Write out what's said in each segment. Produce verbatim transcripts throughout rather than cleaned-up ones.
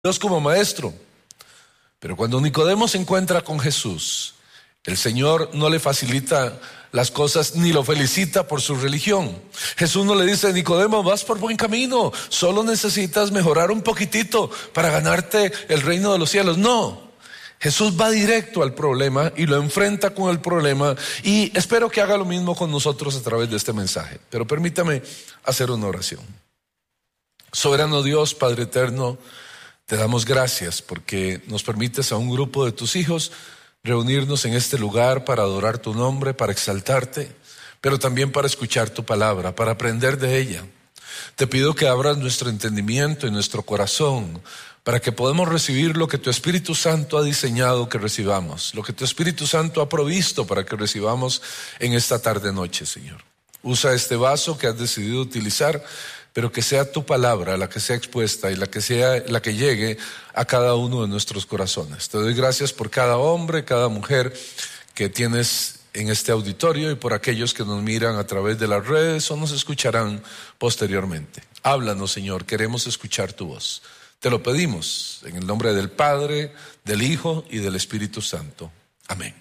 Dios como maestro. Pero cuando Nicodemo se encuentra con Jesús, el Señor no le facilita las cosas ni lo felicita por su religión. Jesús no le dice: Nicodemo, vas por buen camino, solo necesitas mejorar un poquitito para ganarte el reino de los cielos. No, Jesús va directo al problema y lo enfrenta con el problema, y espero que haga lo mismo con nosotros a través de este mensaje. Pero permítame hacer una oración. Soberano Dios, Padre eterno, te damos gracias porque nos permites a un grupo de tus hijos reunirnos en este lugar para adorar tu nombre, para exaltarte, pero también para escuchar tu palabra, para aprender de ella. Te pido que abras nuestro entendimiento y nuestro corazón para que podamos recibir lo que tu Espíritu Santo ha diseñado que recibamos, lo que tu Espíritu Santo ha provisto para que recibamos en esta tarde-noche, Señor. Usa este vaso que has decidido utilizar, pero que sea tu palabra la que sea expuesta y la que sea la que llegue a cada uno de nuestros corazones. Te doy gracias por cada hombre, cada mujer que tienes en este auditorio y por aquellos que nos miran a través de las redes o nos escucharán posteriormente. Háblanos, Señor, queremos escuchar tu voz. Te lo pedimos en el nombre del Padre, del Hijo y del Espíritu Santo. Amén.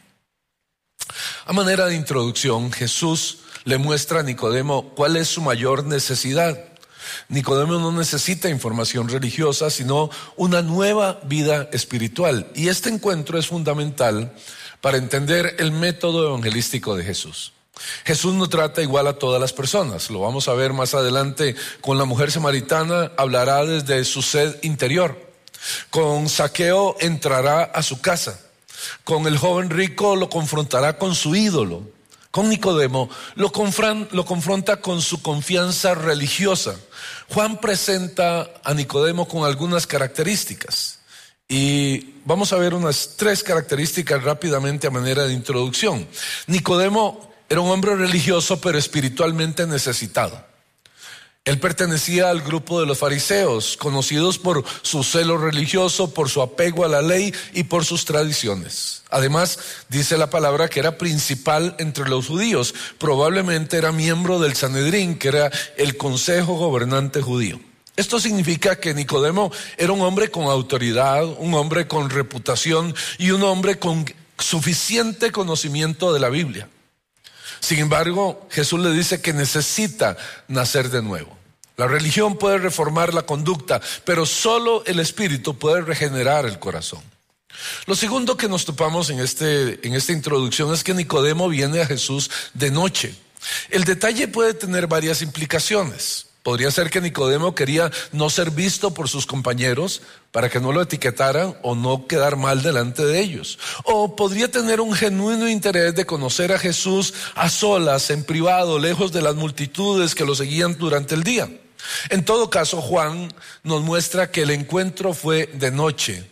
A manera de introducción, Jesús le muestra a Nicodemo cuál es su mayor necesidad. Nicodemo no necesita información religiosa, sino una nueva vida espiritual. Y este encuentro es fundamental para entender el método evangelístico de Jesús. Jesús no trata igual a todas las personas. Lo vamos a ver más adelante. Con la mujer samaritana hablará desde su sed interior. Con Zaqueo entrará a su casa. Con el joven rico lo confrontará con su ídolo. Con Nicodemo lo, confran, lo confronta con su confianza religiosa. Juan presenta a Nicodemo con algunas características y vamos a ver unas tres características rápidamente a manera de introducción. Nicodemo era un hombre religioso pero espiritualmente necesitado. Él pertenecía al grupo de los fariseos, conocidos por su celo religioso, por su apego a la ley y por sus tradiciones. Además, dice la palabra que era principal entre los judíos. Probablemente era miembro del Sanedrín, que era el consejo gobernante judío. Esto significa que Nicodemo era un hombre con autoridad, un hombre con reputación y un hombre con suficiente conocimiento de la Biblia. Sin embargo, Jesús le dice que necesita nacer de nuevo. La religión puede reformar la conducta, pero solo el Espíritu puede regenerar el corazón. Lo segundo que nos topamos en, este, en esta introducción es que Nicodemo viene a Jesús de noche. El detalle puede tener varias implicaciones. Podría ser que Nicodemo quería no ser visto por sus compañeros para que no lo etiquetaran o no quedar mal delante de ellos. O podría tener un genuino interés de conocer a Jesús a solas, en privado, lejos de las multitudes que lo seguían durante el día. En todo caso, Juan nos muestra que el encuentro fue de noche.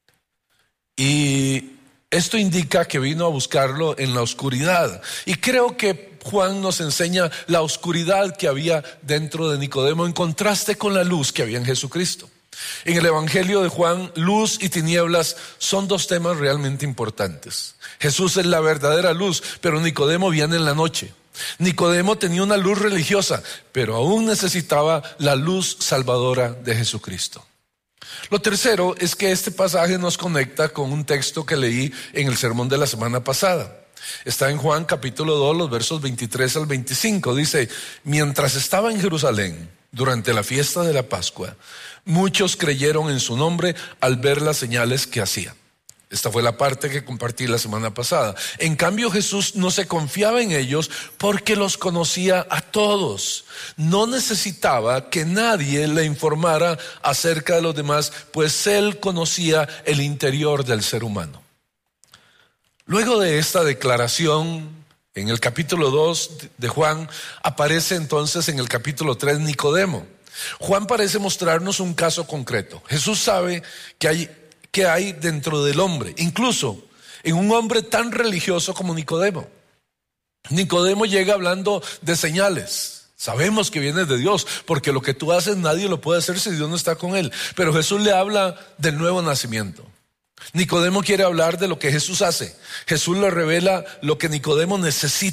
Y esto indica que vino a buscarlo en la oscuridad. Y creo que Juan nos enseña la oscuridad que había dentro de Nicodemo en contraste con la luz que había en Jesucristo. En el Evangelio de Juan, luz y tinieblas son dos temas realmente importantes. Jesús es la verdadera luz, pero Nicodemo viene en la noche. Nicodemo tenía una luz religiosa, pero aún necesitaba la luz salvadora de Jesucristo. Lo tercero es que este pasaje nos conecta con un texto que leí en el sermón de la semana pasada. Está en Juan capítulo dos, los versos veintitrés al veinticinco. Dice: mientras estaba en Jerusalén durante la fiesta de la Pascua, muchos creyeron en su nombre al ver las señales que hacía. Esta fue la parte que compartí la semana pasada. En cambio, Jesús no se confiaba en ellos porque los conocía a todos. No necesitaba que nadie le informara acerca de los demás, pues él conocía el interior del ser humano. Luego de esta declaración, en el capítulo dos de Juan, aparece entonces en el capítulo tres Nicodemo. Juan parece mostrarnos un caso concreto. Jesús sabe que hay que hay dentro del hombre, incluso en un hombre tan religioso como Nicodemo. Nicodemo llega hablando de señales. Sabemos que viene de Dios, porque lo que tú haces nadie lo puede hacer si Dios no está con él. Pero Jesús le habla del nuevo nacimiento. Nicodemo quiere hablar de lo que Jesús hace. Jesús le revela lo que Nicodemo necesita.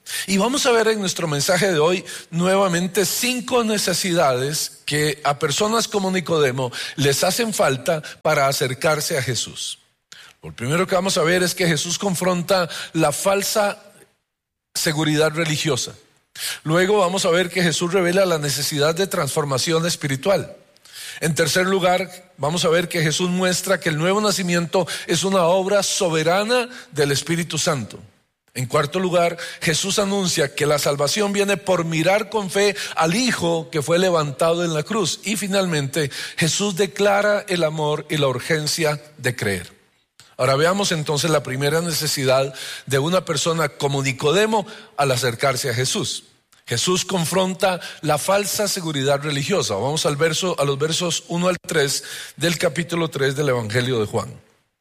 Y vamos a ver en nuestro mensaje de hoy nuevamente cinco necesidades que a personas como Nicodemo les hacen falta para acercarse a Jesús. Lo primero que vamos a ver es que Jesús confronta la falsa seguridad religiosa. Luego vamos a ver que Jesús revela la necesidad de transformación espiritual. En tercer lugar, vamos a ver que Jesús muestra que el nuevo nacimiento es una obra soberana del Espíritu Santo. En cuarto lugar, Jesús anuncia que la salvación viene por mirar con fe al Hijo que fue levantado en la cruz. Y finalmente, Jesús declara el amor y la urgencia de creer. Ahora veamos entonces la primera necesidad de una persona como Nicodemo al acercarse a Jesús. Jesús confronta la falsa seguridad religiosa. Vamos al verso, a los versos uno al tres del capítulo tres del Evangelio de Juan.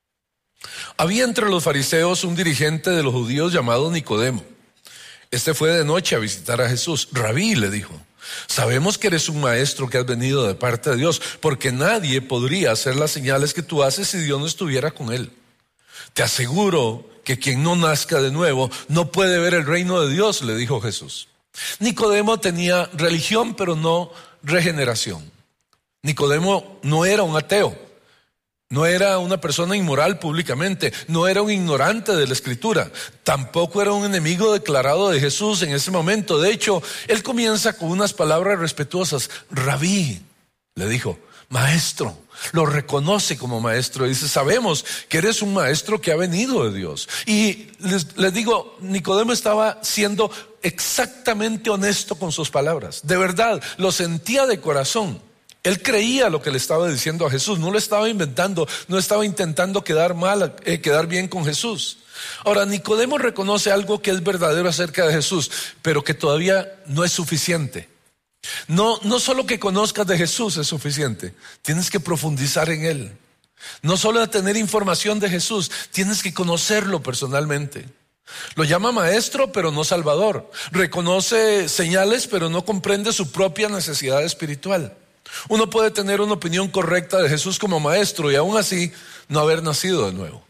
Había entre los fariseos un dirigente de los judíos llamado Nicodemo. Este fue de noche a visitar a Jesús. Rabí, le dijo, sabemos que eres un maestro que has venido de parte de Dios, porque nadie podría hacer las señales que tú haces si Dios no estuviera con él. Te aseguro que quien no nazca de nuevo no puede ver el reino de Dios, le dijo Jesús. Nicodemo tenía religión, pero no regeneración. Nicodemo no era un ateo, no era una persona inmoral públicamente, no era un ignorante de la Escritura, tampoco era un enemigo declarado de Jesús en ese momento. De hecho, él comienza con unas palabras respetuosas. Rabí, le dijo, maestro. Lo reconoce como maestro y dice, sabemos que eres un maestro que ha venido de Dios. Y les, les digo, Nicodemo estaba siendo exactamente honesto con sus palabras. De verdad, lo sentía de corazón. Él creía lo que le estaba diciendo a Jesús, no lo estaba inventando, no estaba intentando quedar mal, eh, quedar bien con Jesús. Ahora, Nicodemo reconoce algo que es verdadero acerca de Jesús, pero que todavía no es suficiente. No, no solo que conozcas de Jesús es suficiente, tienes que profundizar en Él. No solo tener información de Jesús, tienes que conocerlo personalmente. Lo llama maestro, pero no salvador. Reconoce señales, pero no comprende su propia necesidad espiritual. Uno puede tener una opinión correcta de Jesús como maestro y aún así no haber nacido de nuevo.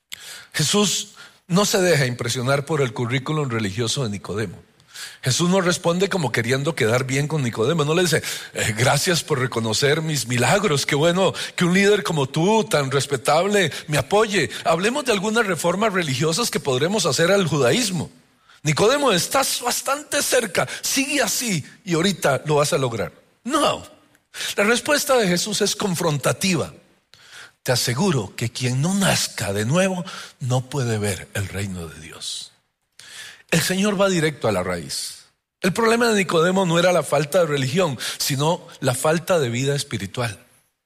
Jesús no se deja impresionar por el currículum religioso de Nicodemo. Jesús no responde como queriendo quedar bien con Nicodemo. No le dice, eh, gracias por reconocer mis milagros. Qué bueno que un líder como tú, tan respetable, me apoye. Hablemos de algunas reformas religiosas que podremos hacer al judaísmo. Nicodemo, estás bastante cerca. Sigue así y ahorita lo vas a lograr. No. La respuesta de Jesús es confrontativa. Te aseguro que quien no nazca de nuevo no puede ver el reino de Dios. El Señor va directo a la raíz. El problema de Nicodemo no era la falta de religión, sino la falta de vida espiritual.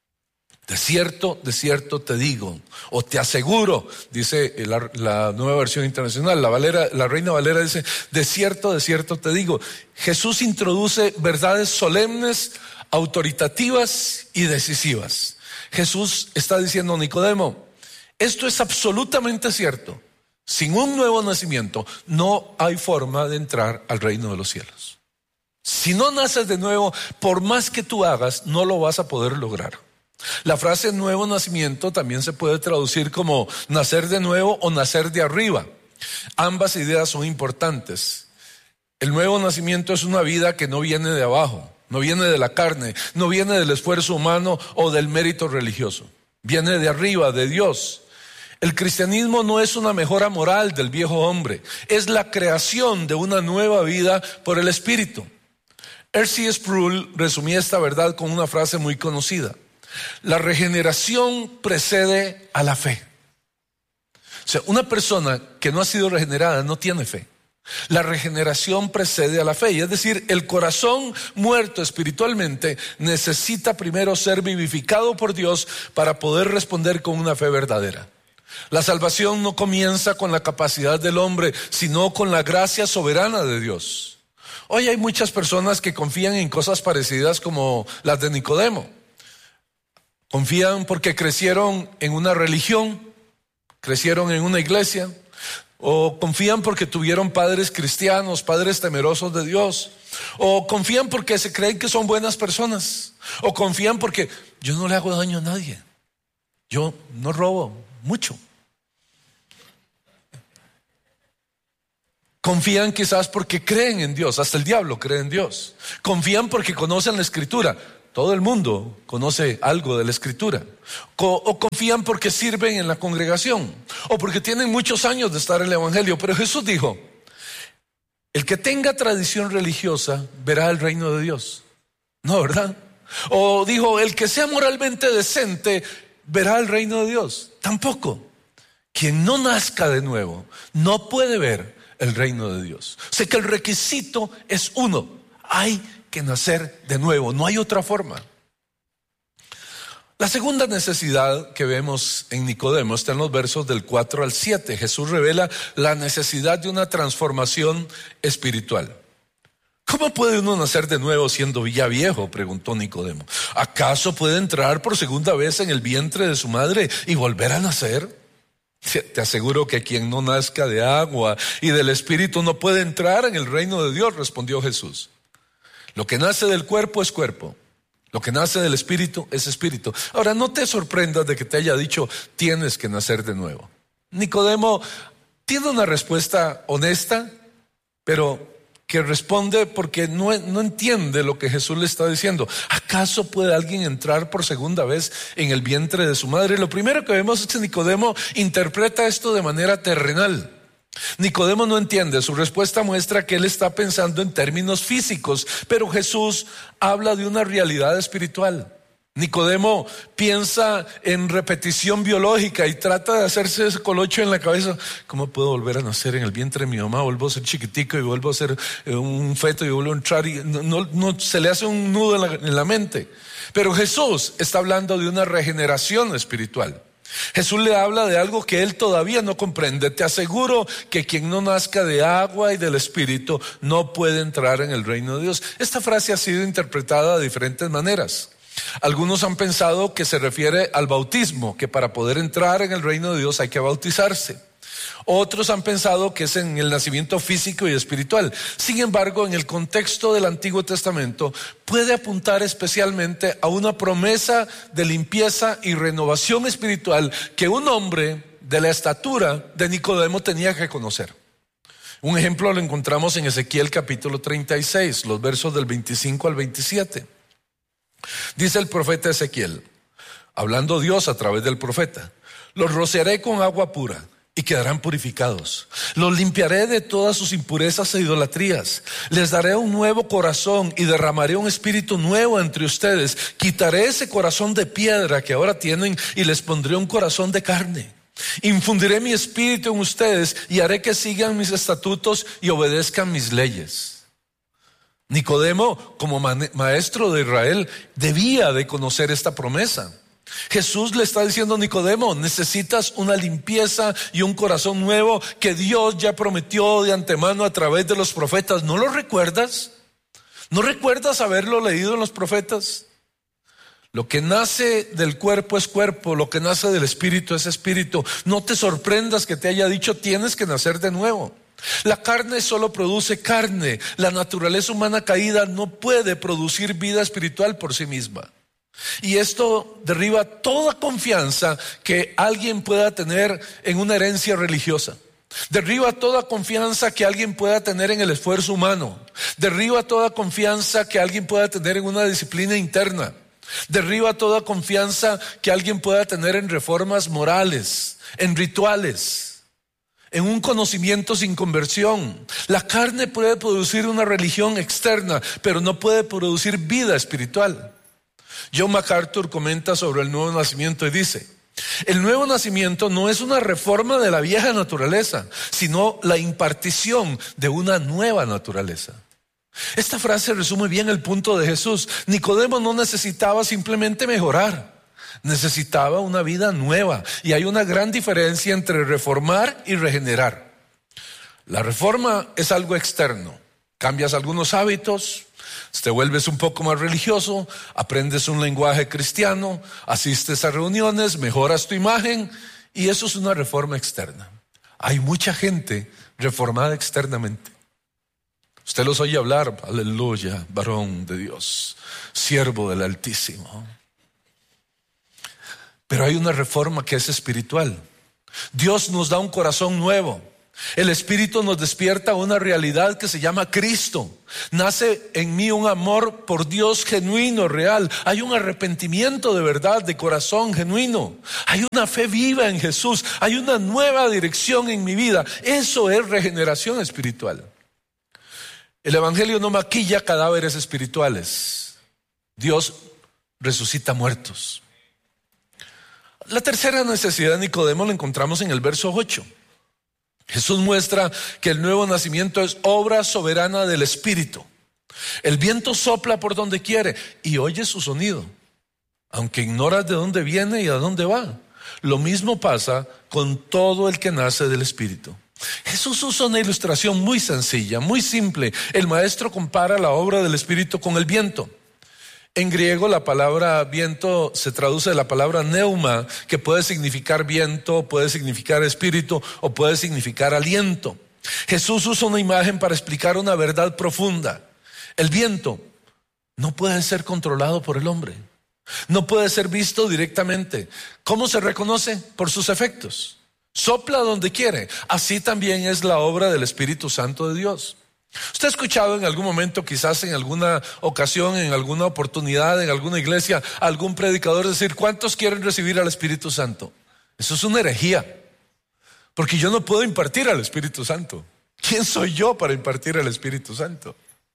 De cierto, de cierto te digo, o te aseguro, dice la, la Nueva Versión Internacional, la, Valera, la Reina Valera dice, de cierto, de cierto te digo. Jesús introduce verdades solemnes, autoritativas y decisivas. Jesús está diciendo, Nicodemo, esto es absolutamente cierto. Sin un nuevo nacimiento no hay forma de entrar al reino de los cielos. Si no naces de nuevo, por más que tú hagas, no lo vas a poder lograr. La frase nuevo nacimiento también se puede traducir como nacer de nuevo o nacer de arriba. Ambas ideas son importantes. El nuevo nacimiento es una vida que no viene de abajo, no viene de la carne, no viene del esfuerzo humano o del mérito religioso. Viene de arriba, de Dios. El cristianismo no es una mejora moral del viejo hombre, es la creación de una nueva vida por el Espíritu. R C Sproul resumía esta verdad con una frase muy conocida. La regeneración precede a la fe. O sea, una persona que no ha sido regenerada no tiene fe. La regeneración precede a la fe, y es decir, el corazón muerto espiritualmente necesita primero ser vivificado por Dios para poder responder con una fe verdadera. La salvación no comienza con la capacidad del hombre, sino con la gracia soberana de Dios. Hoy hay muchas personas que confían en cosas parecidas como las de Nicodemo. Confían porque crecieron en una religión, crecieron en una iglesia, o confían porque tuvieron padres cristianos, padres temerosos de Dios, o confían porque se creen que son buenas personas, o confían porque yo no le hago daño a nadie, yo no robo mucho. Confían quizás porque creen en Dios, hasta el diablo cree en Dios. Confían porque conocen la Escritura. Todo el mundo conoce algo de la Escritura. O confían porque sirven en la congregación, o porque tienen muchos años de estar en el Evangelio. Pero Jesús dijo: el que tenga tradición religiosa verá el reino de Dios. No, ¿verdad? O dijo: el que sea moralmente decente verá el reino de Dios. Tampoco. Quien no nazca de nuevo no puede ver el reino de Dios. O sea que el requisito es uno: hay que nacer de nuevo, no hay otra forma. La segunda necesidad que vemos en Nicodemo está en los versos del cuatro al siete. Jesús revela la necesidad de una transformación espiritual. ¿Cómo puede uno nacer de nuevo siendo ya viejo?, preguntó Nicodemo. ¿Acaso puede entrar por segunda vez en el vientre de su madre y volver a nacer? Te aseguro que quien no nazca de agua y del Espíritu no puede entrar en el reino de Dios, respondió Jesús. Lo que nace del cuerpo es cuerpo, lo que nace del Espíritu es espíritu. Ahora, no te sorprendas de que te haya dicho: tienes que nacer de nuevo. Nicodemo tiene una respuesta honesta, pero que responde porque no, no entiende lo que Jesús le está diciendo. ¿Acaso puede alguien entrar por segunda vez en el vientre de su madre? Lo primero que vemos es que Nicodemo interpreta esto de manera terrenal. Nicodemo no entiende, su respuesta muestra que él está pensando en términos físicos, pero Jesús habla de una realidad espiritual. Nicodemo piensa en repetición biológica y trata de hacerse ese colocho en la cabeza: ¿cómo puedo volver a nacer en el vientre de mi mamá? Vuelvo a ser chiquitico y vuelvo a ser un feto y vuelvo a entrar, y no, no, no se le hace un nudo en la, en la mente. Pero Jesús está hablando de una regeneración espiritual. Jesús le habla de algo que él todavía no comprende. Te aseguro que quien no nazca de agua y del Espíritu no puede entrar en el reino de Dios. Esta frase ha sido interpretada de diferentes maneras. Algunos han pensado que se refiere al bautismo, que para poder entrar en el reino de Dios hay que bautizarse. Otros han pensado que es en el nacimiento físico y espiritual. Sin embargo, en el contexto del Antiguo Testamento puede apuntar especialmente a una promesa de limpieza y renovación espiritual que un hombre de la estatura de Nicodemo tenía que conocer. Un ejemplo lo encontramos en Ezequiel capítulo treinta y seis, los versos del veinticinco al veintisiete. Dice el profeta Ezequiel, hablando Dios a través del profeta: los rociaré con agua pura y quedarán purificados. Los limpiaré de todas sus impurezas e idolatrías. Les daré un nuevo corazón y derramaré un espíritu nuevo entre ustedes. Quitaré ese corazón de piedra que ahora tienen y les pondré un corazón de carne. Infundiré mi espíritu en ustedes y haré que sigan mis estatutos y obedezcan mis leyes. Nicodemo, como maestro de Israel, debía de conocer esta promesa. Jesús le está diciendo a Nicodemo: necesitas una limpieza y un corazón nuevo que Dios ya prometió de antemano a través de los profetas. ¿No lo recuerdas? ¿No recuerdas haberlo leído en los profetas? Lo que nace del cuerpo es cuerpo, lo que nace del espíritu es espíritu. No te sorprendas que te haya dicho: tienes que nacer de nuevo. La carne solo produce carne. La naturaleza humana caída no puede producir vida espiritual por sí misma. Y esto derriba toda confianza que alguien pueda tener en una herencia religiosa. Derriba toda confianza que alguien pueda tener en el esfuerzo humano. Derriba toda confianza que alguien pueda tener en una disciplina interna. Derriba toda confianza que alguien pueda tener en reformas morales, en rituales, en un conocimiento sin conversión. La carne puede producir una religión externa, pero no puede producir vida espiritual. John MacArthur comenta sobre el nuevo nacimiento y dice: el nuevo nacimiento no es una reforma de la vieja naturaleza, sino la impartición de una nueva naturaleza. Esta frase resume bien el punto de Jesús. Nicodemo no necesitaba simplemente mejorar, necesitaba una vida nueva. Y hay una gran diferencia entre reformar y regenerar. La reforma es algo externo. Cambias algunos hábitos, te vuelves un poco más religioso, aprendes un lenguaje cristiano, asistes a reuniones, mejoras tu imagen, y eso es una reforma externa. Hay mucha gente reformada externamente. Usted los oye hablar: aleluya, varón de Dios, siervo del Altísimo. Pero hay una reforma que es espiritual. Dios nos da un corazón nuevo. El Espíritu nos despierta a una realidad que se llama Cristo. Nace en mí un amor por Dios genuino, real. Hay un arrepentimiento de verdad, de corazón genuino. Hay una fe viva en Jesús. Hay una nueva dirección en mi vida. Eso es regeneración espiritual. El Evangelio no maquilla cadáveres espirituales. Dios resucita muertos. La tercera necesidad de Nicodemo la encontramos en el verso ocho. Jesús muestra que el nuevo nacimiento es obra soberana del Espíritu. El viento sopla por donde quiere y oye su sonido, aunque ignoras de dónde viene y a dónde va. Lo mismo pasa con todo el que nace del Espíritu. Jesús usa una ilustración muy sencilla, muy simple. El maestro compara la obra del Espíritu con el viento. En griego la palabra viento se traduce de la palabra neuma, que puede significar viento, puede significar espíritu o puede significar aliento. Jesús usa una imagen para explicar una verdad profunda. El viento no puede ser controlado por el hombre, no puede ser visto directamente. ¿Cómo se reconoce? Por sus efectos. Sopla donde quiere. Así también es la obra del Espíritu Santo de Dios. Usted ha escuchado en algún momento, quizás en alguna ocasión, en alguna oportunidad, en alguna iglesia, algún predicador decir: ¿cuántos quieren recibir al Espíritu Santo? Eso es una herejía, porque yo no puedo impartir al Espíritu Santo. ¿Quién soy yo para impartir al Espíritu Santo?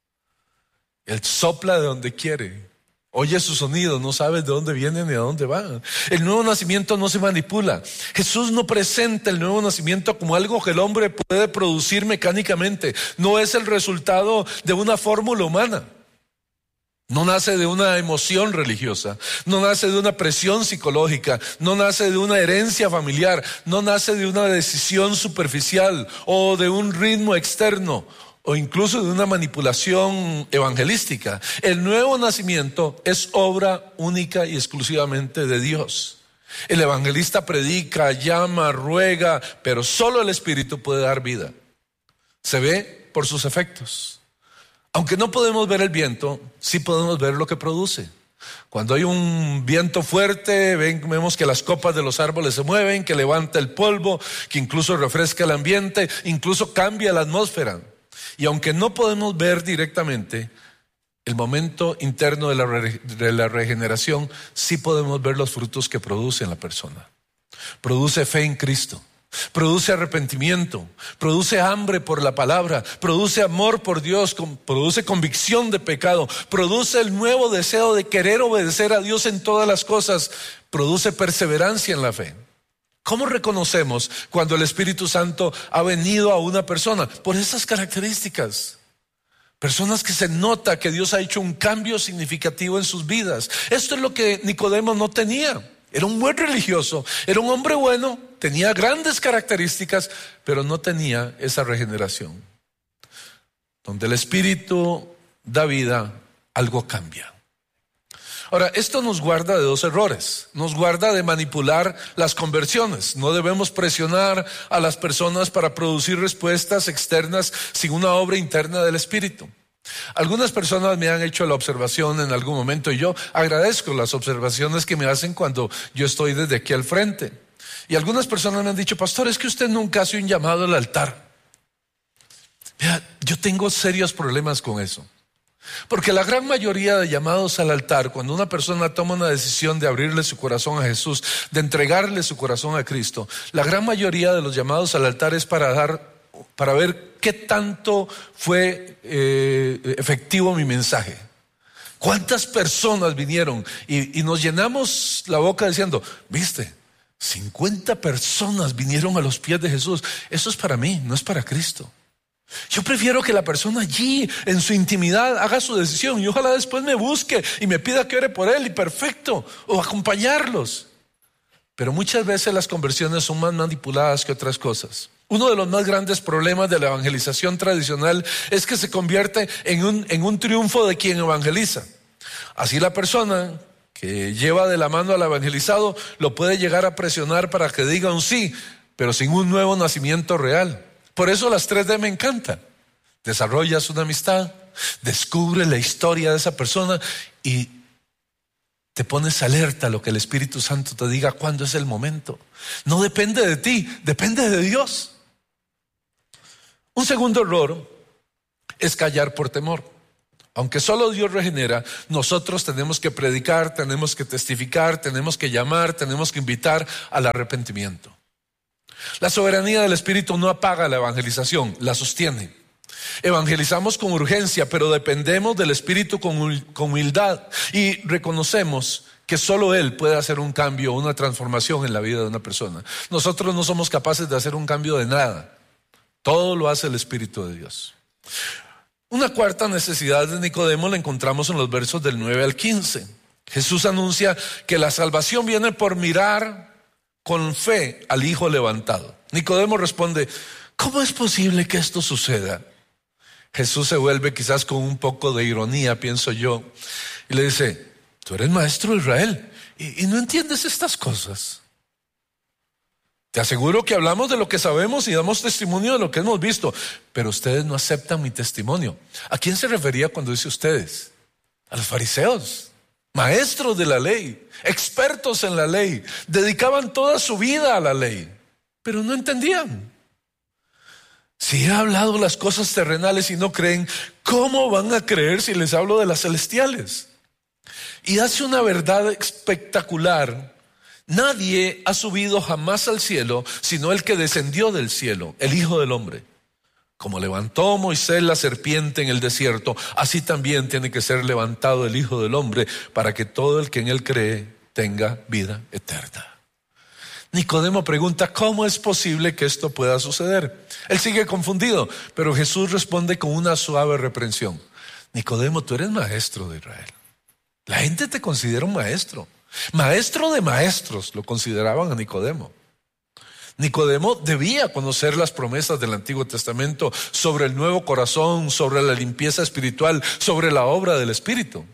Él sopla de donde quiere, oye su sonido, no sabes de dónde viene ni a dónde va. El nuevo nacimiento no se manipula. Jesús no presenta el nuevo nacimiento como algo que el hombre puede producir mecánicamente. No es el resultado de una fórmula humana. No nace de una emoción religiosa, no nace de una presión psicológica, no nace de una herencia familiar, no nace de una decisión superficial o de un ritmo externo, o incluso de una manipulación evangelística. El nuevo nacimiento es obra única y exclusivamente de Dios. El evangelista predica, llama, ruega, pero solo el Espíritu puede dar vida. Se ve por sus efectos. Aunque no podemos ver el viento, sí podemos ver lo que produce. Cuando hay un viento fuerte, ven, vemos que las copas de los árboles se mueven, que levanta el polvo, que incluso refresca el ambiente, incluso cambia la atmósfera. Y aunque no podemos ver directamente el momento interno de la, re, de la regeneración, sí podemos ver los frutos que produce en la persona. Produce fe en Cristo, produce arrepentimiento, produce hambre por la palabra, produce amor por Dios, produce convicción de pecado, produce el nuevo deseo de querer obedecer a Dios en todas las cosas, produce perseverancia en la fe. ¿Cómo reconocemos cuando el Espíritu Santo ha venido a una persona? Por esas características. Personas que se nota que Dios ha hecho un cambio significativo en sus vidas. Esto es lo que Nicodemo no tenía. Era un buen religioso, era un hombre bueno, tenía grandes características, pero no tenía esa regeneración. Donde el Espíritu da vida, algo cambia. Ahora, esto nos guarda de dos errores. Nos guarda de manipular las conversiones. No debemos presionar a las personas para producir respuestas externas sin una obra interna del Espíritu. Algunas personas me han hecho la observación en algún momento y yo agradezco las observaciones que me hacen cuando yo estoy desde aquí al frente. Y algunas personas me han dicho: pastor, es que usted nunca hace un llamado al altar. Mira, yo tengo serios problemas con eso. Porque la gran mayoría de llamados al altar, cuando una persona toma una decisión de abrirle su corazón a Jesús, de entregarle su corazón a Cristo, la gran mayoría de los llamados al altar es para dar, para ver qué tanto fue eh, efectivo mi mensaje. ¿Cuántas personas vinieron? Y, y nos llenamos la boca diciendo: viste, cincuenta personas vinieron a los pies de Jesús. Eso es para mí, no es para Cristo. Yo prefiero que la persona allí en su intimidad haga su decisión y ojalá después me busque y me pida que ore por él y perfecto, o acompañarlos. Pero muchas veces las conversiones son más manipuladas que otras cosas. Uno de los más grandes problemas de la evangelización tradicional es que se convierte en un, en un triunfo de quien evangeliza. Así la persona que lleva de la mano al evangelizado lo puede llegar a presionar para que diga un sí, pero sin un nuevo nacimiento real. Por eso las tres D me encantan. Desarrollas una amistad, descubre la historia de esa persona y te pones alerta a lo que el Espíritu Santo te diga cuándo es el momento. No depende de ti, depende de Dios. Un segundo error es callar por temor. Aunque solo Dios regenera, nosotros tenemos que predicar, tenemos que testificar, tenemos que llamar, tenemos que invitar al arrepentimiento. La soberanía del Espíritu no apaga la evangelización, la sostiene. Evangelizamos con urgencia, pero dependemos del Espíritu con humildad y reconocemos que solo Él puede hacer un cambio, una transformación en la vida de una persona. Nosotros no somos capaces de hacer un cambio de nada. Todo lo hace el Espíritu de Dios. Una cuarta necesidad de Nicodemo la encontramos en los versos del nueve al quince. Jesús anuncia que la salvación viene por mirar con fe al Hijo levantado. Nicodemo responde: ¿cómo es posible que esto suceda? Jesús se vuelve quizás con un poco de ironía, pienso yo, y le dice: tú eres maestro de Israel y, y no entiendes estas cosas. Te aseguro que hablamos de lo que sabemos y damos testimonio de lo que hemos visto, pero ustedes no aceptan mi testimonio. ¿A quién se refería cuando dice ustedes? A los fariseos, maestros de la ley, expertos en la ley, dedicaban toda su vida a la ley, pero no entendían. Si he hablado las cosas terrenales y no creen, ¿cómo van a creer si les hablo de las celestiales? Y hace una verdad espectacular. Nadie ha subido jamás al cielo, sino el que descendió del cielo, el Hijo del Hombre. Como levantó Moisés la serpiente en el desierto, así también tiene que ser levantado el Hijo del Hombre, para que todo el que en él cree tenga vida eterna. Nicodemo pregunta: ¿cómo es posible que esto pueda suceder? Él sigue confundido, pero Jesús responde con una suave reprensión: Nicodemo, tú eres maestro de Israel. La gente te considera un maestro. Maestro de maestros lo consideraban a Nicodemo. Nicodemo debía conocer las promesas del Antiguo Testamento sobre el nuevo corazón, sobre la limpieza espiritual, sobre la obra del Espíritu.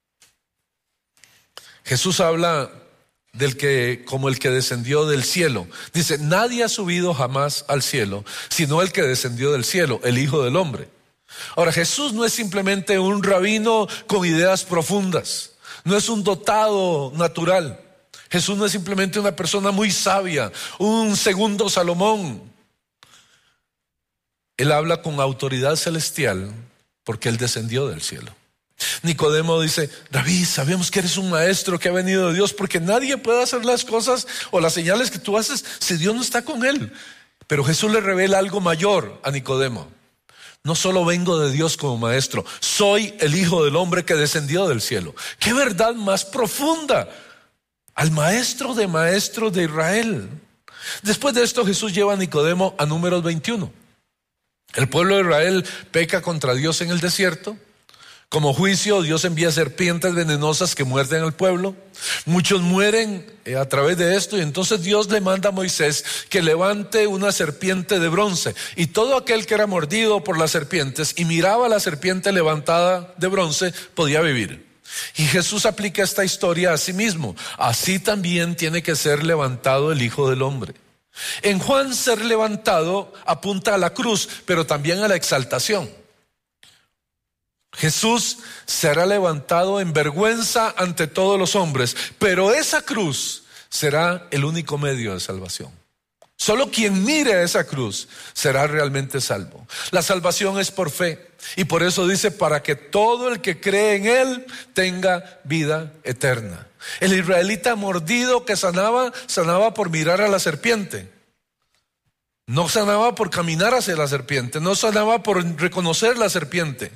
Jesús habla del que como el que descendió del cielo. Dice: nadie ha subido jamás al cielo, sino el que descendió del cielo, el Hijo del Hombre. Ahora, Jesús no es simplemente un rabino con ideas profundas. No es un dotado natural. Jesús no es simplemente una persona muy sabia, un segundo Salomón. Él habla con autoridad celestial porque Él descendió del cielo. Nicodemo dice: Rabí, sabemos que eres un maestro que ha venido de Dios, porque nadie puede hacer las cosas o las señales que tú haces si Dios no está con él. Pero Jesús le revela algo mayor a Nicodemo: no solo vengo de Dios como maestro, soy el Hijo del Hombre que descendió del cielo. ¡Qué verdad más profunda! Al maestro de maestros de Israel. Después de esto, Jesús lleva a Nicodemo a Números veintiuno. El pueblo de Israel peca contra Dios en el desierto. Como juicio, Dios envía serpientes venenosas que muerden al pueblo. Muchos mueren a través de esto, y entonces Dios le manda a Moisés que levante una serpiente de bronce, y todo aquel que era mordido por las serpientes y miraba a la serpiente levantada de bronce podía vivir. Y Jesús aplica esta historia a sí mismo. Así también tiene que ser levantado el Hijo del Hombre. En Juan, ser levantado apunta a la cruz, pero también a la exaltación. Jesús será levantado en vergüenza ante todos los hombres, pero esa cruz será el único medio de salvación. Solo quien mire a esa cruz será realmente salvo. La salvación es por fe, y por eso dice: para que todo el que cree en Él tenga vida eterna. El israelita mordido que sanaba, sanaba por mirar a la serpiente. No sanaba por caminar hacia la serpiente, no sanaba por reconocer la serpiente.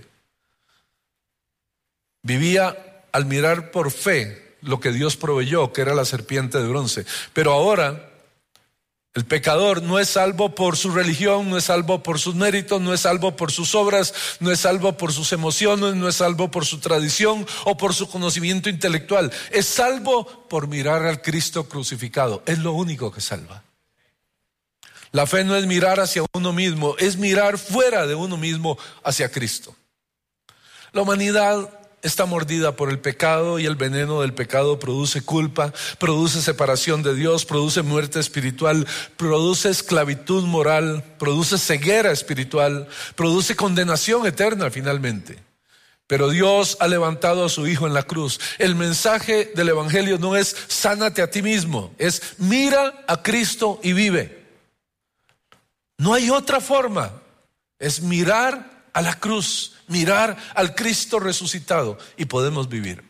Vivía al mirar por fe lo que Dios proveyó, que era la serpiente de bronce. Pero ahora el pecador no es salvo por su religión, no es salvo por sus méritos, no es salvo por sus obras, no es salvo por sus emociones, no es salvo por su tradición o por su conocimiento intelectual. Es salvo por mirar al Cristo crucificado. Es lo único que salva. La fe no es mirar hacia uno mismo, es mirar fuera de uno mismo hacia Cristo. La humanidad está mordida por el pecado, y el veneno del pecado produce culpa, produce separación de Dios, produce muerte espiritual, produce esclavitud moral, produce ceguera espiritual, produce condenación eterna finalmente. Pero Dios ha levantado a su Hijo en la cruz. El mensaje del Evangelio no es sánate a ti mismo, es mira a Cristo y vive. No hay otra forma. Es mirar a la cruz, mirar al Cristo resucitado y podemos vivir.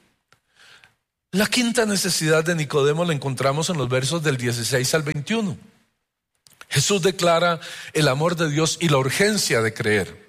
La quinta necesidad de Nicodemo la encontramos en los versos del dieciséis al veintiuno. Jesús declara el amor de Dios y la urgencia de creer.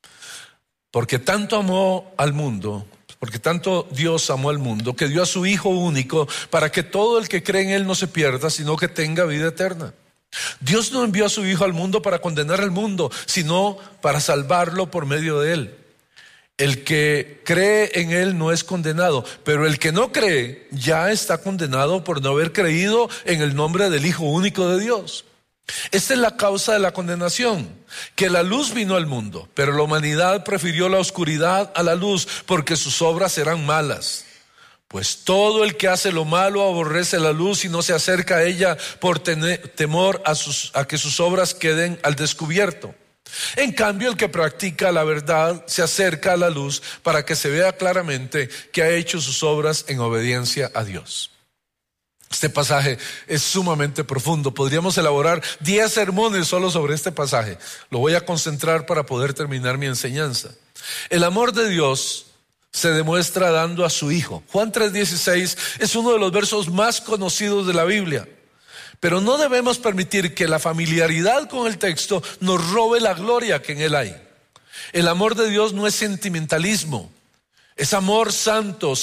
Porque tanto amó al mundo, porque tanto Dios amó al mundo, que dio a su Hijo único para que todo el que cree en Él no se pierda, sino que tenga vida eterna. Dios no envió a su Hijo al mundo para condenar al mundo, sino para salvarlo por medio de Él. El que cree en Él no es condenado, pero el que no cree ya está condenado por no haber creído en el nombre del Hijo único de Dios. Esta es la causa de la condenación, que la luz vino al mundo, pero la humanidad prefirió la oscuridad a la luz porque sus obras eran malas. Pues todo el que hace lo malo aborrece la luz y no se acerca a ella por tener temor a, sus, a que sus obras queden al descubierto. En cambio, el que practica la verdad se acerca a la luz para que se vea claramente que ha hecho sus obras en obediencia a Dios. Este pasaje es sumamente profundo. Podríamos elaborar diez sermones solo sobre este pasaje. Lo voy a concentrar para poder terminar mi enseñanza. El amor de Dios se demuestra dando a su Hijo. Juan tres dieciséis es uno de los versos más conocidos de la Biblia. Pero no debemos permitir que la familiaridad con el texto nos robe la gloria que en él hay. El amor de Dios no es sentimentalismo, es amor santo,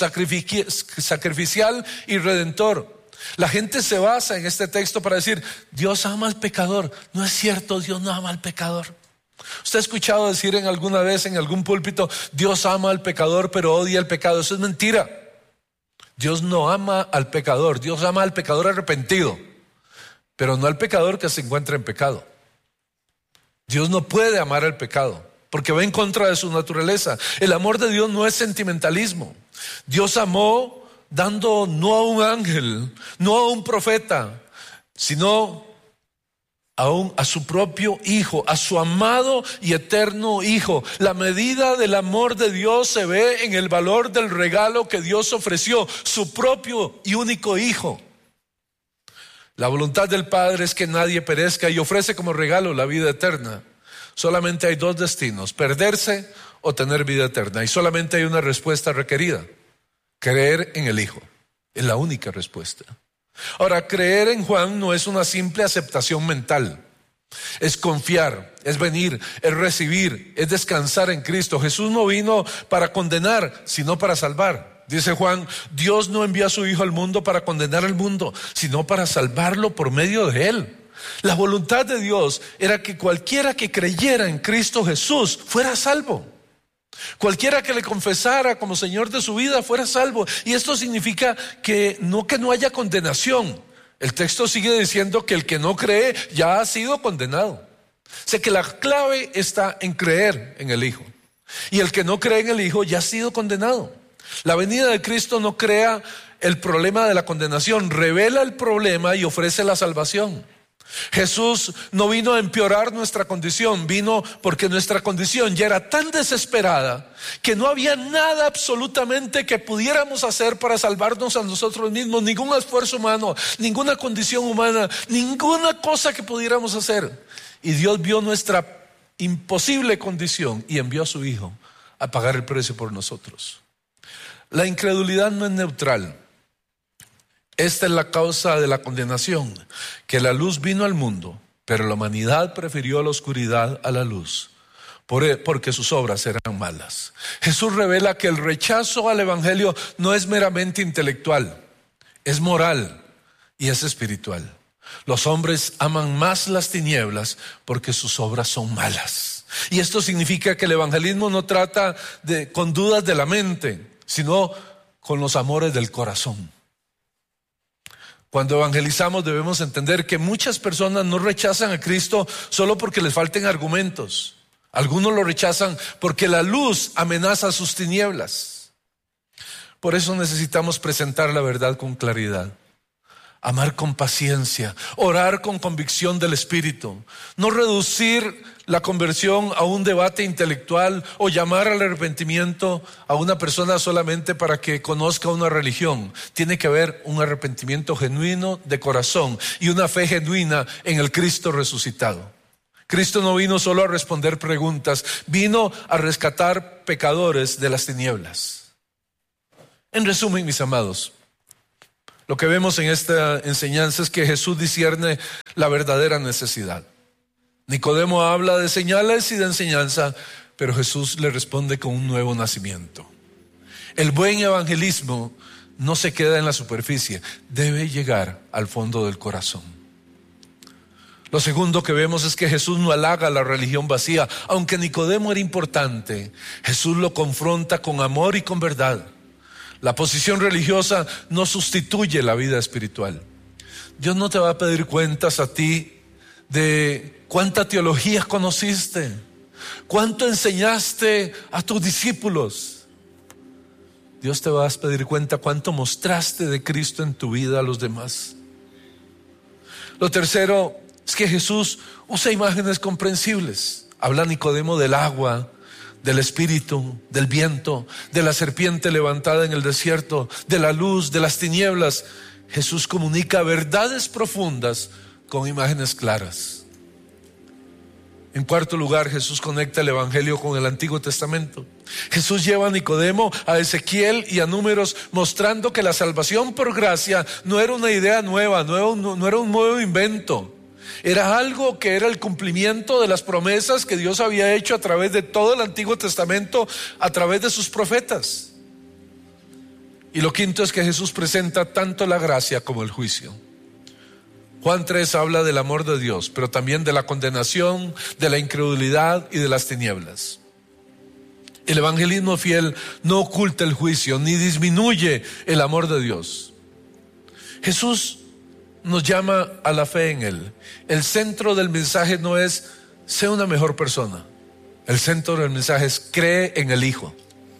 sacrificial y redentor. La gente se basa en este texto para decir, Dios ama al pecador. No es cierto, Dios no ama al pecador. ¿Usted ha escuchado decir en alguna vez en algún púlpito, Dios ama al pecador pero odia el pecado? Eso es mentira. Dios no ama al pecador, Dios ama al pecador arrepentido, pero no al pecador que se encuentra en pecado. Dios no puede amar al pecado porque va en contra de su naturaleza. El amor de Dios no es sentimentalismo. Dios amó dando no a un ángel, no a un profeta, sino a, un, a su propio Hijo, a su amado y eterno Hijo. La medida del amor de Dios se ve en el valor del regalo que Dios ofreció, su propio y único Hijo. La voluntad del Padre es que nadie perezca y ofrece como regalo la vida eterna. Solamente hay dos destinos, perderse o tener vida eterna. Y solamente hay una respuesta requerida, creer en el Hijo. Es la única respuesta. Ahora, creer en Juan no es una simple aceptación mental. Es confiar, es venir, es recibir, es descansar en Cristo. Jesús no vino para condenar, sino para salvar. Dice Juan, Dios no envió a su Hijo al mundo para condenar al mundo, sino para salvarlo por medio de Él. La voluntad de Dios era que cualquiera que creyera en Cristo Jesús fuera salvo. Cualquiera que le confesara como Señor de su vida fuera salvo. Y esto significa que no que no haya condenación. El texto sigue diciendo que el que no cree ya ha sido condenado. O sea que la clave está en creer en el Hijo. Y el que no cree en el Hijo ya ha sido condenado. La venida de Cristo no crea el problema de la condenación, revela el problema y ofrece la salvación. Jesús no vino a empeorar nuestra condición, vino porque nuestra condición ya era tan desesperada que no había nada absolutamente que pudiéramos hacer para salvarnos a nosotros mismos, ningún esfuerzo humano, ninguna condición humana, ninguna cosa que pudiéramos hacer. Y Dios vio nuestra imposible condición y envió a su Hijo a pagar el precio por nosotros. La incredulidad no es neutral. Esta es la causa de la condenación, que la luz vino al mundo, pero la humanidad prefirió la oscuridad a la luz, porque sus obras eran malas. Jesús revela que el rechazo al evangelio no es meramente intelectual, es moral y es espiritual. Los hombres aman más las tinieblas porque sus obras son malas. Y esto significa que el evangelismo no trata de, con dudas de la mente, sino con los amores del corazón. Cuando evangelizamos debemos entender que muchas personas no rechazan a Cristo solo porque les falten argumentos. Algunos lo rechazan porque la luz amenaza sus tinieblas. Por eso necesitamos presentar la verdad con claridad, amar con paciencia, orar con convicción del Espíritu, no reducir la conversión a un debate intelectual o llamar al arrepentimiento a una persona solamente para que conozca una religión. Tiene que haber un arrepentimiento genuino de corazón y una fe genuina en el Cristo resucitado. Cristo no vino solo a responder preguntas, vino a rescatar pecadores de las tinieblas. En resumen, mis amados, lo que vemos en esta enseñanza es que Jesús discierne la verdadera necesidad. Nicodemo habla de señales y de enseñanza, pero Jesús le responde con un nuevo nacimiento. El buen evangelismo no se queda en la superficie, debe llegar al fondo del corazón. Lo segundo que vemos es que Jesús no halaga la religión vacía. Aunque Nicodemo era importante, Jesús lo confronta con amor y con verdad. La posición religiosa no sustituye la vida espiritual. Dios no te va a pedir cuentas a ti de cuánta teología conociste, cuánto enseñaste a tus discípulos. Dios te va a pedir cuenta cuánto mostraste de Cristo en tu vida a los demás. Lo tercero es que Jesús usa imágenes comprensibles. Habla Nicodemo del agua, del espíritu, del viento, de la serpiente levantada en el desierto, de la luz, de las tinieblas. Jesús comunica verdades profundas con imágenes claras. En cuarto lugar, Jesús conecta el Evangelio con el Antiguo Testamento. Jesús lleva a Nicodemo a Ezequiel y a Números, mostrando que la salvación por gracia no era una idea nueva, no era un, no era un nuevo invento. Era algo que era el cumplimiento de las promesas que Dios había hecho a través de todo el Antiguo Testamento, a través de sus profetas. Y lo quinto es que Jesús presenta tanto la gracia como el juicio. Juan tres habla del amor de Dios, pero también de la condenación, de la incredulidad y de las tinieblas. El evangelismo fiel no oculta el juicio ni disminuye el amor de Dios. Jesús nos llama a la fe en Él. El centro del mensaje no es sé una mejor persona. El centro del mensaje es cree en el Hijo.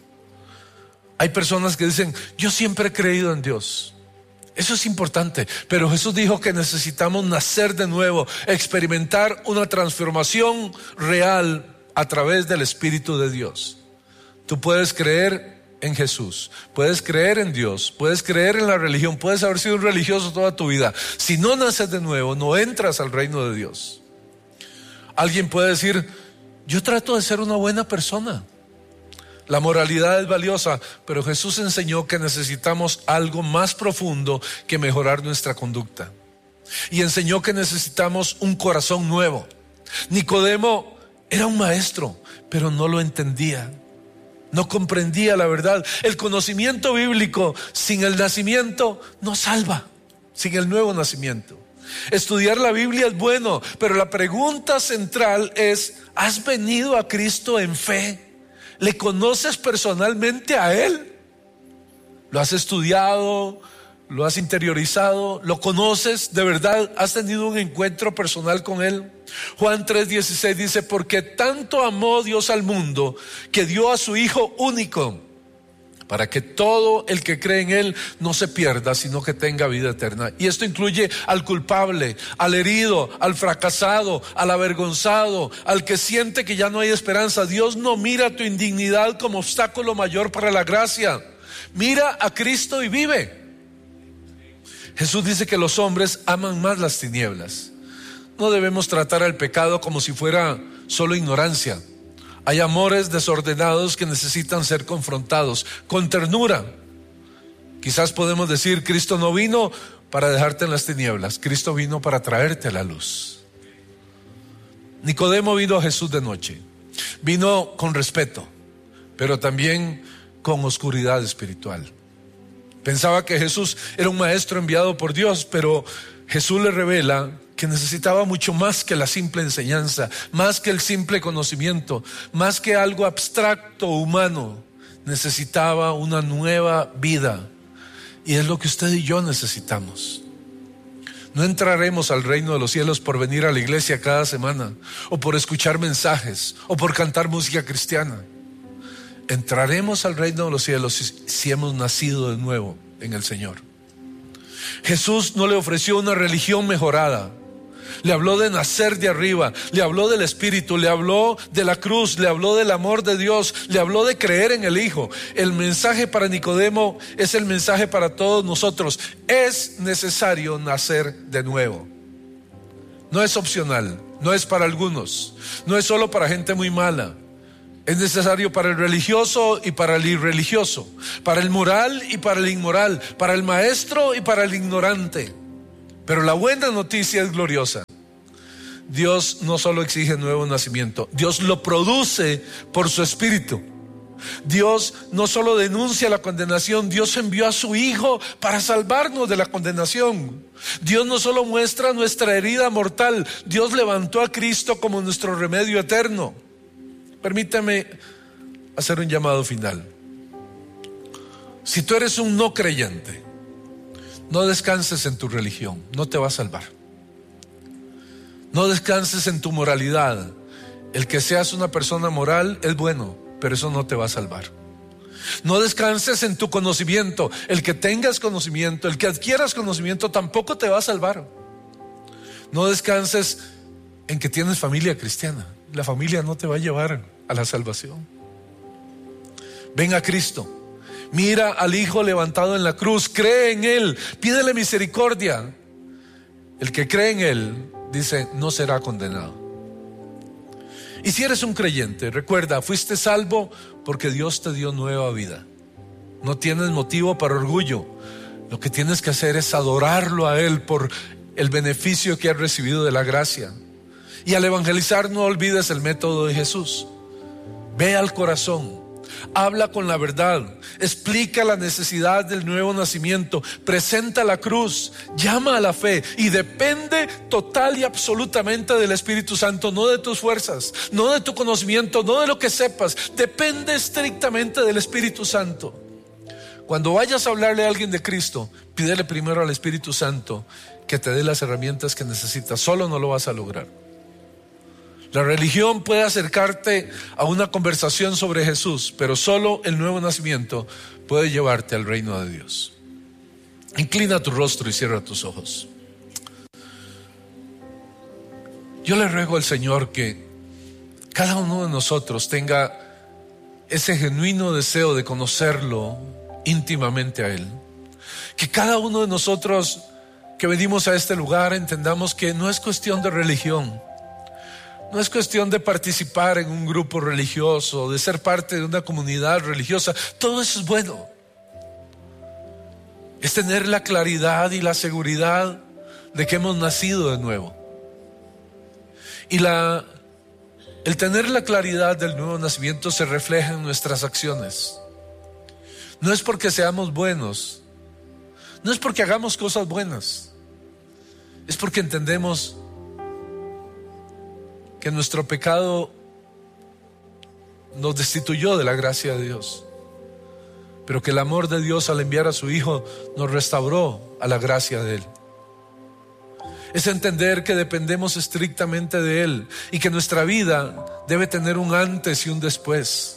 Hay personas que dicen yo siempre he creído en Dios. Eso es importante, pero Jesús dijo que necesitamos nacer de nuevo, experimentar una transformación real a través del Espíritu de Dios. Tú puedes creer en Jesús, puedes creer en Dios, puedes creer en la religión, puedes haber sido un religioso toda tu vida. Si no naces de nuevo, no entras al reino de Dios. Alguien puede decir, yo trato de ser una buena persona. La moralidad es valiosa, pero Jesús enseñó que necesitamos algo más profundo que mejorar nuestra conducta. Y enseñó que necesitamos un corazón nuevo. Nicodemo era un maestro, pero no lo entendía. No comprendía la verdad. El conocimiento bíblico sin el nacimiento no salva, sin el nuevo nacimiento. Estudiar la Biblia es bueno, pero la pregunta central es, ¿has venido a Cristo en fe? ¿Le conoces personalmente a Él? ¿Lo has estudiado? ¿Lo has interiorizado? ¿Lo conoces? ¿De verdad has tenido un encuentro personal con Él? Juan tres dieciséis dice, porque tanto amó Dios al mundo que dio a su Hijo único, para que todo el que cree en Él no se pierda, sino que tenga vida eterna. Y esto incluye al culpable, al herido, al fracasado, al avergonzado, al que siente que ya no hay esperanza. Dios no mira tu indignidad como obstáculo mayor para la gracia. Mira a Cristo y vive. Jesús dice que los hombres aman más las tinieblas. No debemos tratar al pecado como si fuera solo ignorancia. Hay amores desordenados que necesitan ser confrontados con ternura. Quizás podemos decir, Cristo no vino para dejarte en las tinieblas, Cristo vino para traerte a la luz. Nicodemo vino a Jesús de noche, vino con respeto, pero también con oscuridad espiritual. Pensaba que Jesús era un maestro enviado por Dios, pero Jesús le revela que necesitaba mucho más que la simple enseñanza, más que el simple conocimiento, más que algo abstracto humano. Necesitaba una nueva vida, y es lo que usted y yo necesitamos. No entraremos al reino de los cielos por venir a la iglesia cada semana, o por escuchar mensajes, o por cantar música cristiana. Entraremos al reino de los cielos si, si hemos nacido de nuevo en el Señor. Jesús no le ofreció una religión mejorada. Le habló de nacer de arriba, le habló del Espíritu, le habló de la cruz, le habló del amor de Dios, le habló de creer en el Hijo. El mensaje para Nicodemo es el mensaje para todos nosotros. Es necesario nacer de nuevo. No es opcional, no es para algunos, no es solo para gente muy mala. Es necesario para el religioso y para el irreligioso, para el moral y para el inmoral, para el maestro y para el ignorante. Pero la buena noticia es gloriosa. Dios no solo exige nuevo nacimiento, Dios lo produce por su Espíritu. Dios no solo denuncia la condenación, Dios envió a su Hijo para salvarnos de la condenación. Dios no solo muestra nuestra herida mortal, Dios levantó a Cristo como nuestro remedio eterno. Permítame hacer un llamado final. Si tú eres un no creyente, no descanses en tu religión, no te va a salvar. No descanses en tu moralidad. El que seas una persona moral es bueno, pero eso no te va a salvar. No descanses en tu conocimiento. El que tengas conocimiento, el que adquieras conocimiento tampoco te va a salvar. No descanses en que tienes familia cristiana. La familia no te va a llevar a la salvación. Ven a Cristo, mira al Hijo levantado en la cruz, cree en Él, pídele misericordia. El que cree en Él, dice, no será condenado. Y si eres un creyente, recuerda, fuiste salvo porque Dios te dio nueva vida. No tienes motivo para orgullo. Lo que tienes que hacer es adorarlo a Él por el beneficio que has recibido de la gracia. Y al evangelizar no olvides el método de Jesús. Ve al corazón, habla con la verdad, explica la necesidad del nuevo nacimiento, presenta la cruz, llama a la fe y depende total y absolutamente del Espíritu Santo, no de tus fuerzas, no de tu conocimiento, no de lo que sepas, depende estrictamente del Espíritu Santo. Cuando vayas a hablarle a alguien de Cristo, pídele primero al Espíritu Santo que te dé las herramientas que necesitas, solo no lo vas a lograr. La religión puede acercarte a una conversación sobre Jesús, pero solo el nuevo nacimiento puede llevarte al reino de Dios. Inclina tu rostro y cierra tus ojos. Yo le ruego al Señor que cada uno de nosotros tenga ese genuino deseo de conocerlo íntimamente a Él. Que cada uno de nosotros que venimos a este lugar entendamos que no es cuestión de religión. No es cuestión de participar en un grupo religioso, de ser parte de una comunidad religiosa. Todo eso es bueno. Es tener la claridad y la seguridad de que hemos nacido de nuevo. Y la, el tener la claridad del nuevo nacimiento se refleja en nuestras acciones. No es porque seamos buenos, no es porque hagamos cosas buenas, es porque entendemos que nuestro pecado nos destituyó de la gracia de Dios, pero que el amor de Dios al enviar a su Hijo nos restauró a la gracia de Él. Es entender que dependemos estrictamente de Él y que nuestra vida debe tener un antes y un después.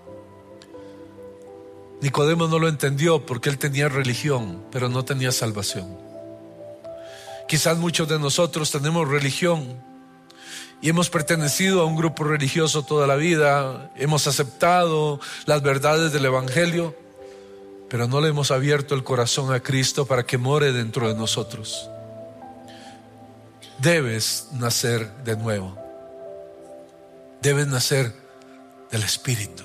Nicodemo no lo entendió porque él tenía religión, pero no tenía salvación. Quizás muchos de nosotros tenemos religión y hemos pertenecido a un grupo religioso toda la vida, hemos aceptado las verdades del Evangelio, pero no le hemos abierto el corazón a Cristo para que more dentro de nosotros. Debes nacer de nuevo. Debes nacer del Espíritu.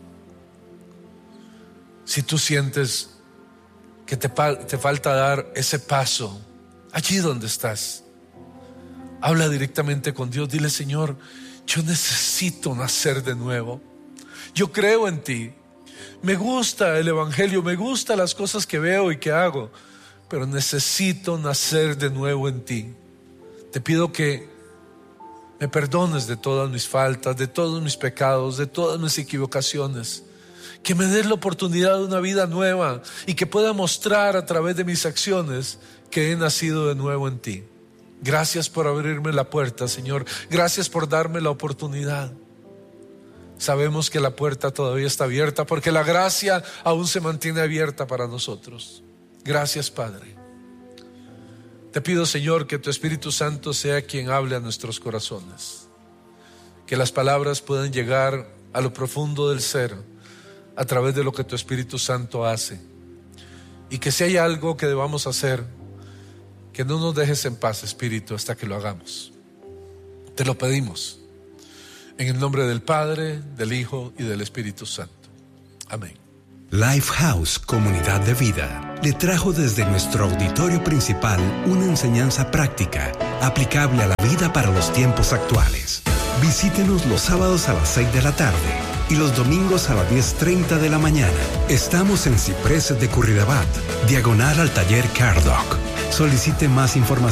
Si tú sientes que te, te falta dar ese paso, allí donde estás, habla directamente con Dios. Dile: Señor, yo necesito nacer de nuevo. Yo creo en ti. Me gusta el Evangelio, me gustan las cosas que veo y que hago, pero necesito nacer de nuevo en ti. Te pido que me perdones de todas mis faltas, de todos mis pecados, de todas mis equivocaciones. Que me des la oportunidad de una vida nueva y que pueda mostrar a través de mis acciones que he nacido de nuevo en ti. Gracias por abrirme la puerta, Señor. Gracias por darme la oportunidad. Sabemos que la puerta todavía está abierta porque la gracia aún se mantiene abierta para nosotros. Gracias, Padre. Te pido, Señor, que tu Espíritu Santo sea quien hable a nuestros corazones. Que las palabras puedan llegar a lo profundo del ser a través de lo que tu Espíritu Santo hace. Y que si hay algo que debamos hacer, que no nos dejes en paz, Espíritu, hasta que lo hagamos. Te lo pedimos. En el nombre del Padre, del Hijo y del Espíritu Santo. Amén. Lifehouse Comunidad de Vida le trajo desde nuestro auditorio principal una enseñanza práctica, aplicable a la vida para los tiempos actuales. Visítenos los sábados a las seis de la tarde y los domingos a las diez treinta de la mañana. Estamos en Cipreses de Curridabat, diagonal al taller Cardoc. Solicite más información